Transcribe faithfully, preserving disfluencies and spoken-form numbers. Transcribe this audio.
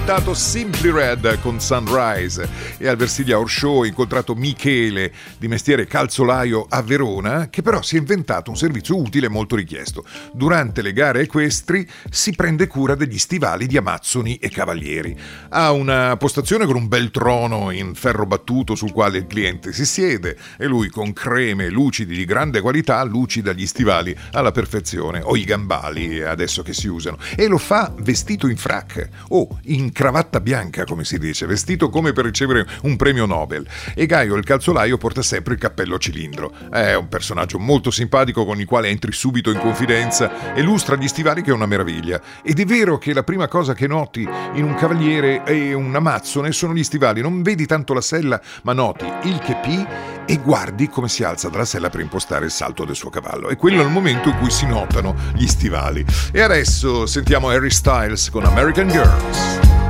inventato Simply Red con Sunrise e al Versilia Horse Show ho incontrato Michele, di mestiere calzolaio a Verona, che però si è inventato un servizio utile e molto richiesto. Durante le gare equestri si prende cura degli stivali di amazzoni e cavalieri. Ha una postazione con un bel trono in ferro battuto sul quale il cliente si siede e lui con creme e lucidi di grande qualità lucida gli stivali alla perfezione, o i gambali adesso che si usano, e lo fa vestito in frac o in cravatta bianca, come si dice, vestito come per ricevere un premio Nobel. E Gaio il calzolaio porta sempre il cappello a cilindro. È un personaggio molto simpatico con il quale entri subito in confidenza e lustra gli stivali che è una meraviglia. Ed è vero che la prima cosa che noti in un cavaliere e un amazzone sono gli stivali. Non vedi tanto la sella, ma noti il chepì e guardi come si alza dalla sella per impostare il salto del suo cavallo. E quello è il momento in cui si notano gli stivali. E adesso sentiamo Harry Styles con American Girls.